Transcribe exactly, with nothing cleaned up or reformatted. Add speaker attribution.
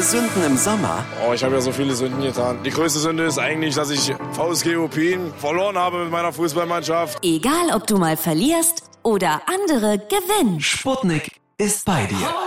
Speaker 1: deine Sünden im Sommer?
Speaker 2: Oh, ich habe ja so viele Sünden getan. Die größte Sünde ist eigentlich, dass ich V S G Opin verloren habe mit meiner Fußballmannschaft.
Speaker 3: Egal, ob du mal verlierst oder andere gewinnen.
Speaker 1: Sputnik ist bei dir.